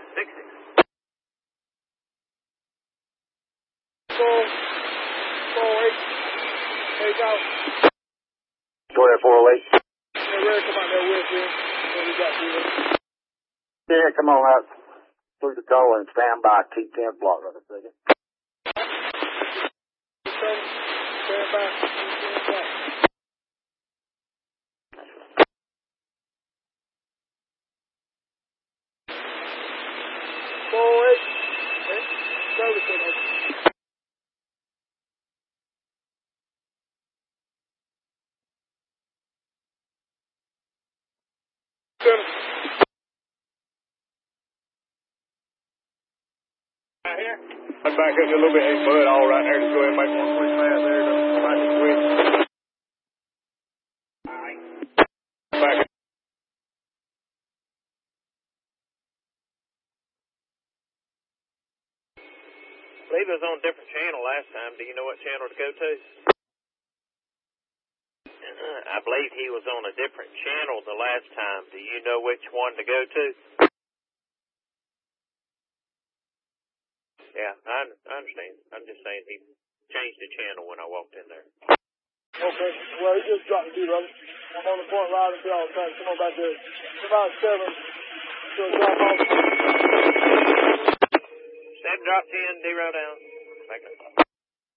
60. 408. Hey, go. Go ahead, 408. Yeah, ready to come out there with you. What we got here? Yeah, come on out through the door and stand by T10 block right a second. Stand by T10 block. Service center. Right here. Let's back up a little bit. Hey, Bud, all right there. Just go ahead and make one quick pass there. Don't find it quick. All right. Back up. I believe it was on a different channel last time. Do you know what channel to go to? I believe he was on a different channel the last time. Do you know which one to go to? Yeah, I understand. I'm just saying he changed the channel when I walked in there. Okay. Well, he just dropped the beat, brother. I'm on the point riding until all the time. Come on back there. It's about 7. So drop off. 7 drop 10, 0 down. Back up.